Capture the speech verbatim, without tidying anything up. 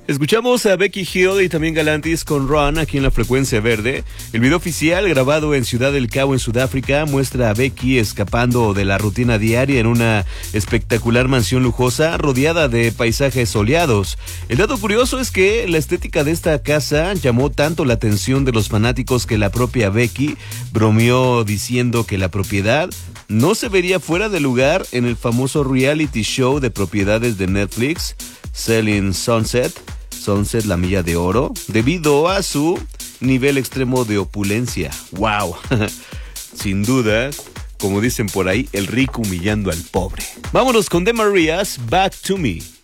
Escuchamos a Becky Hill y también Galantis con Run aquí en la Frecuencia Verde. El video oficial grabado en Ciudad del Cabo, en Sudáfrica, muestra a Becky escapando de la rutina diaria en una espectacular mansión lujosa rodeada de paisajes soleados. El dato curioso es que la estética de esta casa llamó tanto la atención de los fanáticos que la propia Becky bromeó diciendo que la propiedad no se vería fuera de lugar en el famoso reality show de propiedades de Netflix, Selling Sunset. Sunset, la milla de oro, debido a su nivel extremo de opulencia. ¡Wow! Sin duda, como dicen por ahí, el rico humillando al pobre. Vámonos con The Marías, Back to Me.